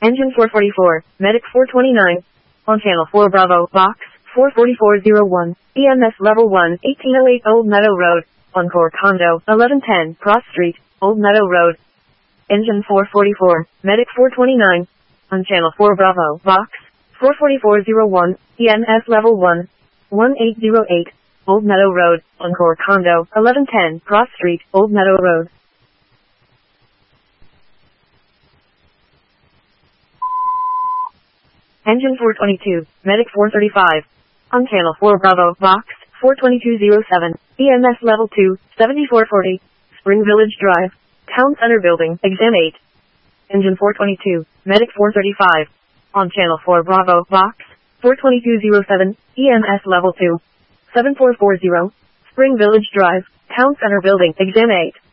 Engine 444, Medic 429. On Channel 4 Bravo, Box 44401, EMS Level 1, 1808 Old Meadow Road, Encore Condo, 1110 Cross Street, Old Meadow Road. Engine 444, Medic 429. On Channel 4 Bravo, Box 44401, EMS Level 1, 1808, Old Meadow Road, Encore Condo, 1110 Cross Street, Old Meadow Road. Engine 422, Medic 435. On Channel 4 Bravo, Box 42207, EMS Level 2, 7440, Spring Village Drive, Town Center Building, Exam 8. Engine 422, Medic 435. On Channel 4 Bravo, Box 42207, EMS Level 2, 7440, Spring Village Drive, Town Center Building, Exam 8.